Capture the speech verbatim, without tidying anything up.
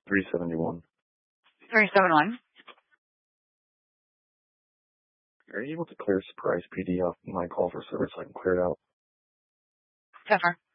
three seventy-one. three seventy-one. Are you able to clear Surprise P D off my call for service so I can clear it out? Pepper.